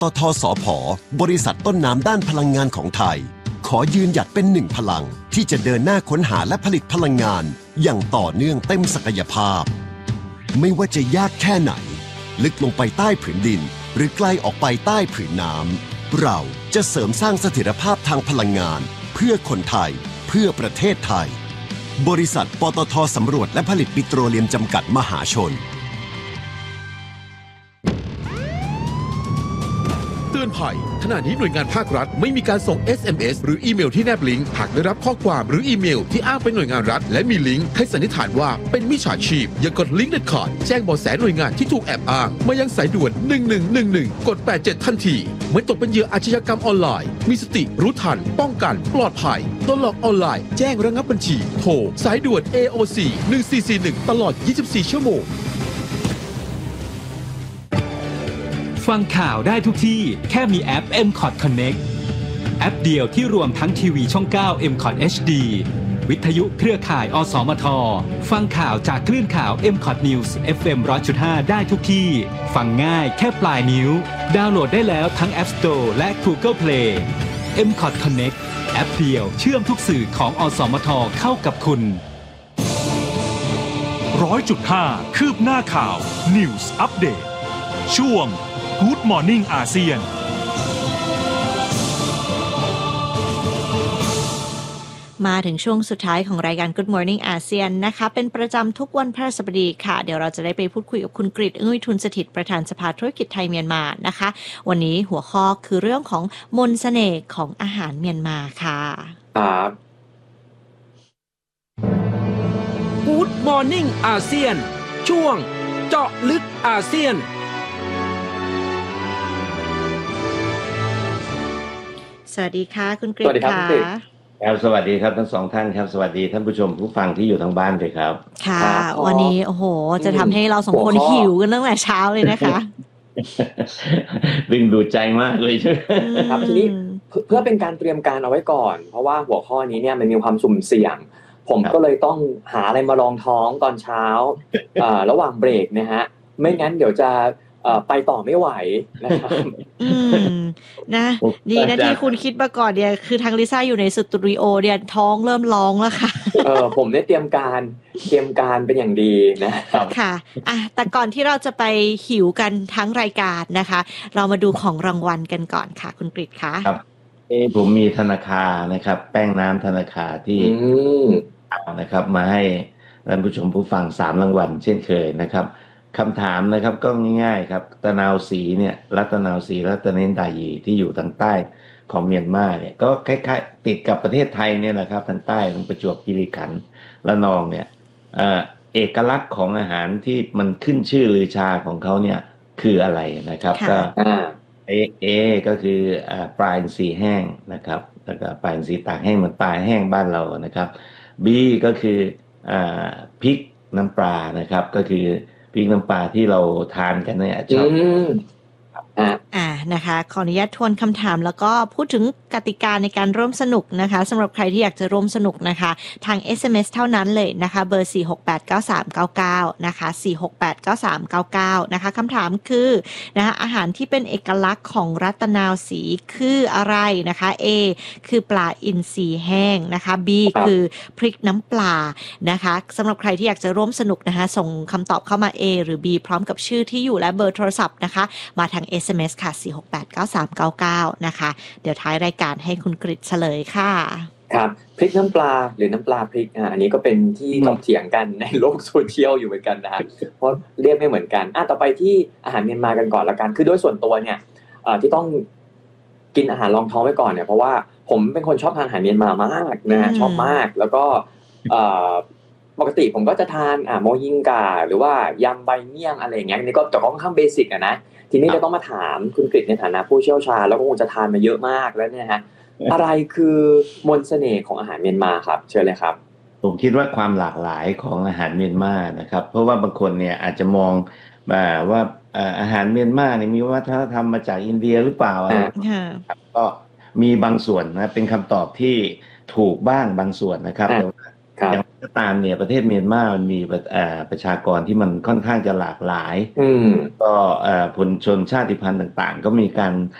ตทสผ.บริษัทต้นน้ำด้านพลังงานของไทยขอยืนหยัดเป็นหนึ่งพลังที่จะเดินหน้าค้นหาและผลิตพลังงานอย่างต่อเนื่องเต็มศักยภาพไม่ว่าจะยากแค่ไหนลึกลงไปใต้ผืนดินหรือไกลออกไปใต้ผืนน้ำเราจะเสริมสร้างเสถียรภาพทางพลังงานเพื่อคนไทยเพื่อประเทศไทยบริษัทปตท.สำรวจและผลิตปิโตรเลียมจำกัดมหาชนเตือนภัยขณะนี้หน่วยงานภาครัฐไม่มีการส่ง SMS หรืออีเมลที่แนบลิงก์หากได้รับข้อความหรืออีเมลที่อ้างเป็นหน่วยงานรัฐและมีลิงก์ให้สันนิษฐานว่าเป็นมิจฉาชีพอย่ากดลิงก์เด็ดขาดแจ้งเบาะแสหน่วยงานที่ถูกแอบอ้างมายังสายด่วน1111กด87ทันทีไม่ตกเป็นเหยื่ออาชญากรรมออนไลน์มีสติรู้ทันป้องกันปลอดภัยโดนหลอกออนไลน์แจ้งระงับบัญชีโทรสายด่วน AOC 1441ตลอด24ชั่วโมงฟังข่าวได้ทุกที่แค่มีแอป MCOT Connect แอปเดียวที่รวมทั้งทีวีช่อง 9 MCOT HD วิทยุเครือข่ายอสมทฟังข่าวจากคลื่นข่าว MCOT News FM 100.5 ได้ทุกที่ฟังง่ายแค่ปลายนิ้วดาวน์โหลดได้แล้วทั้ง App Store และ Google Play MCOT Connect แอปเดียวเชื่อมทุกสื่อของอสมทเข้ากับคุณ 100.5 คืบหน้าข่าว News Update ช่วงGood Morning อาเซียนมาถึงช่วงสุดท้ายของรายการ Good Morning อาเซียนนะคะเป็นประจำทุกวันพฤหัสบดีค่ะเดี๋ยวเราจะได้ไปพูดคุยกับคุณกฤษ อึ้งวิทูลสถิตประธานสภาธุรกิจไทยเมียนมานะคะวันนี้หัวข้อคือเรื่องของมนต์เสน่ห์ของอาหารเมียนมาค่ะครับ Good Morning อาเซียนช่วงเจาะลึกอาเซียนสวัสดีค่ะคุณกฤษค่ะครับสวัสดีครับทั้งสองท่านครับสวัสดีท่านผู้ชมผู้ฟังที่อยู่ทางบ้านด้วยครับค่ะวันนี้โอ้โหจะทำให้เราสองคนหิวกันตั้งแต่เช้าเลยนะคะดึงดูดใจมากเลยใช่ไหมครับทีนี้เพื่อเป็นการเตรียมการเอาไว้ก่อนเพราะว่าหัวข้อนี้เนี่ยมันมีความสุ่มเสี่ยงผมก็เลยต้องหาอะไรมารองท้องตอนเช้าระหว่างเบรกนะฮะไม่งั้นเดี๋ยวจะไปต่อไม่ไหวนะครับนะดีนะที่คุณคิดมาก่อนเนี่ยคือทางลิซ่าอยู่ในสตูดิโอเนี่ยท้องเริ่มร้องแล้วค่ะผมได้เตรียมการเป็นอย่างดีนะครับค่ะแต่ก่อนที่เราจะไปหิวกันทั้งรายการนะคะเรามาดูของรางวัลกันก่อนค่ะคุณกฤษคะครับผมมีธนาคารนะครับแป้งน้ำธนาคารที่นะครับมาให้ท่านผู้ชมผู้ฟัง3รางวัลเช่นเคยนะครับคำถามนะครับก็ง่ายๆครับตะนาวศรีเนี่ยรัตนาวศรีรัตเนนดายีที่อยู่ทางใต้ของเมียนมาเนี่ยก็คล้ายๆติดกับประเทศไทยเนี่ยนะครับทางใต้ของประจวบคีรีขันธ์ระนองเนี่ยเอกลักษณ์ของอาหารที่มันขึ้นชื่อลือชาของเขาเนี่ยคืออะไรนะครับก็เอก็คือปลาอินทรีแห้งนะครับแล้วก็ปลาอินทรีตากแห้งเหมือนปลาแห้งบ้านเรานะครับบีก็คือพริกน้ำปลานะครับก็คือพริกน้ำปลาที่เราทานกันเนี่ยชอบนะคะขออนุญาตทวนคำถามแล้วก็พูดถึงกติกาในการร่วมสนุกนะคะสำหรับใครที่อยากจะร่วมสนุกนะคะทาง SMS เท่านั้นเลยนะคะเบอร์4689399นะคะ4689399นะคะคำถามคือนะคะอาหารที่เป็นเอกลักษณ์ของรัตนาวศรีคืออะไรนะคะ A คือปลาอินทรีแห้งนะคะ B คือพริกน้ำปลานะคะสำหรับใครที่อยากจะร่วมสนุกนะคะส่งคำตอบเข้ามา A หรือ B พร้อมกับชื่อที่อยู่และเบอร์โทรศัพท์นะคะมาทาง SMS ค่ะ4689399นะคะเดี๋ยวท้ายรายการให้คุณกฤษเฉลยค่ะครับพริกน้ำปลาหรือน้ำปลาพริกอันนี้ก็เป็นที่ถกเถียงกันในโลกโซเชียลอยู่เหมือนกันนะเพราะเรียกไม่เหมือนกันต่อไปที่อาหารเมียนมากันก่อนละกันคือโดยส่วนตัวเนี่ยที่ต้องกินอาหารรองท้องไว้ก่อนเนี่ยเพราะว่าผมเป็นคนชอบทานอาหารเมียนมามากนะชอบมากแล้วก็ปกติผมก็จะทานโมยิงกาหรือว่ายำใบเมี่ยงอะไรอย่างเงี้ยนี่ก็แต่ค่อนข้างเบสิกนะทีนี้จะต้องมาถามคุณกฤษในฐานะผู้เชี่ยวชาญแล้วก็คงจะทานมาเยอะมากแล้วเนี่ยฮะอะไรคือมนต์เสน่ห์ของอาหารเมียนมาครับเชิญเลยครับผมคิดว่าความหลากหลายของอาหารเมียนมานะครับเพราะว่าบางคนเนี่ยอาจจะมองว่าอาหารเมียนมาเนี่ยมีวัฒนธรรมมาจากอินเดียหรือเปล่าก็มีบางส่วนนะเป็นคำตอบที่ถูกบ้างบางส่วนนะครับอย่างก็ตามเนี่ยประเทศเมียนมามันมีประชากรที่มันค่อนข้างจะหลากหลายก็ชนชาติพันธุ์ต่างๆก็มีการ